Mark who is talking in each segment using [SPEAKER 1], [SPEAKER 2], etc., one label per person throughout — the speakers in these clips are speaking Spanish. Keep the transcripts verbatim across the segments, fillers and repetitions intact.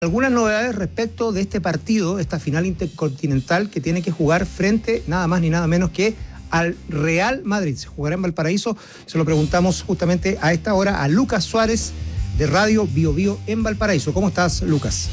[SPEAKER 1] Algunas novedades respecto de este partido, esta final intercontinental que tiene que jugar frente nada más ni nada menos que al Real Madrid. Se jugará en Valparaíso. Se lo preguntamos justamente a esta hora a Lucas Suárez de Radio Bio Bio en Valparaíso. ¿Cómo estás, Lucas?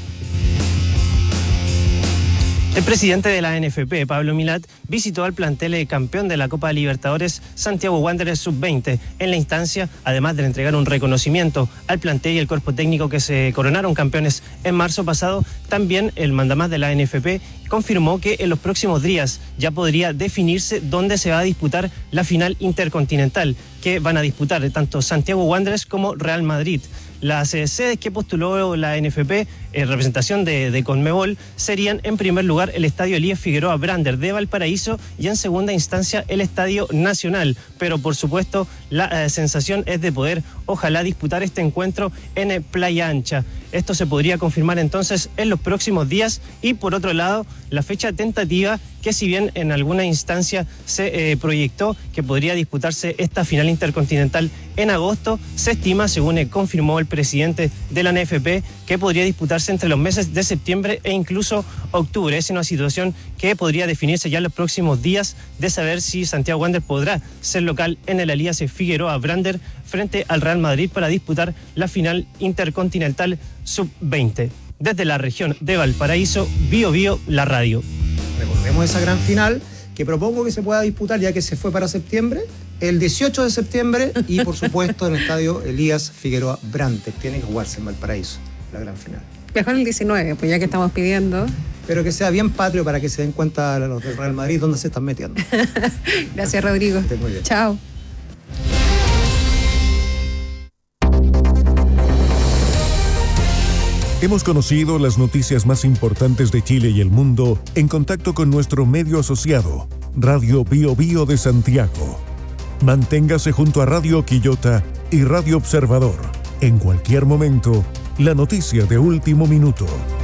[SPEAKER 2] El presidente de la N F P, Pablo Milat, visitó al plantel campeón de la Copa Libertadores, Santiago Wanderers sub veinte. En la instancia, además de entregar un reconocimiento al plantel y el cuerpo técnico que se coronaron campeones en marzo pasado, también el mandamás de la N F P confirmó que en los próximos días ya podría definirse dónde se va a disputar la final intercontinental, que van a disputar tanto Santiago Wanderers como Real Madrid. Las eh, sedes que postuló la N F P en representación de, de Conmebol serían en primer lugar el Estadio Elías Figueroa Brander de Valparaíso y en segunda instancia el Estadio Nacional. Pero por supuesto la eh, sensación es de poder ojalá disputar este encuentro en eh, Playa Ancha. Esto se podría confirmar entonces en los próximos días y por otro lado la fecha tentativa que si bien en alguna instancia se eh, proyectó que podría disputarse esta final intercontinental en agosto, se estima, según eh, confirmó el presidente de la N F P, que podría disputarse entre los meses de septiembre e incluso octubre. Es una situación que podría definirse ya en los próximos días de saber si Santiago Wanderers podrá ser local en el Elías Figueroa Brander frente al Real Madrid para disputar la final intercontinental sub veinte. Desde la región de Valparaíso, Bio Bio, la radio.
[SPEAKER 1] Recordemos esa gran final que propongo que se pueda disputar, ya que se fue para septiembre, el dieciocho de septiembre y por supuesto en el Estadio Elías Figueroa Brander. Tiene que jugarse en Valparaíso, la gran final.
[SPEAKER 3] Mejor el diecinueve, pues ya que estamos pidiendo.
[SPEAKER 1] Pero que sea bien patrio para que se den cuenta los del Real Madrid dónde se están metiendo.
[SPEAKER 3] Gracias, Rodrigo.
[SPEAKER 1] Muy bien.
[SPEAKER 3] Chao.
[SPEAKER 4] Hemos conocido las noticias más importantes de Chile y el mundo en contacto con nuestro medio asociado, Radio Bio Bio de Santiago. Manténgase junto a Radio Quillota y Radio Observador. En cualquier momento, la noticia de último minuto.